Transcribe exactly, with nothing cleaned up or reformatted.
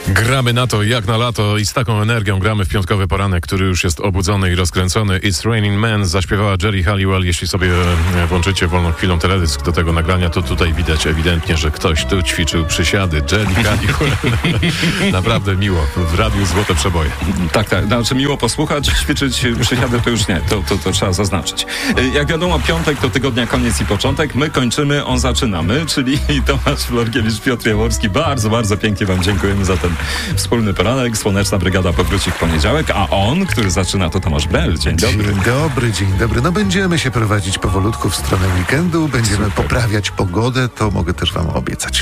Gramy na to jak na lato i z taką energią gramy w piątkowy poranek, który już jest obudzony i rozkręcony. It's Raining Men zaśpiewała Geri Halliwell. Jeśli sobie włączycie wolną chwilą teledysk do tego nagrania, to tutaj widać ewidentnie, że ktoś tu ćwiczył przysiady. Geri Halliwell. Naprawdę miło. W radiu złote przeboje. Tak, tak. Znaczy miło posłuchać, ćwiczyć przysiady to już nie. To, to, to trzeba zaznaczyć. Jak wiadomo, piątek to tygodnia koniec i początek. My kończymy, on zaczynamy, czyli Tomasz Florkiewicz, Piotr Jaworski. Bardzo, bardzo pięknie wam dziękujemy za ten wspólny poranek. Słoneczna Brygada powróci w poniedziałek, a on, który zaczyna, to Tomasz Brel. Dzień dobry. Dzień dobry, dzień dobry. No będziemy się prowadzić powolutku w stronę weekendu, będziemy Super. poprawiać pogodę, to mogę też wam obiecać.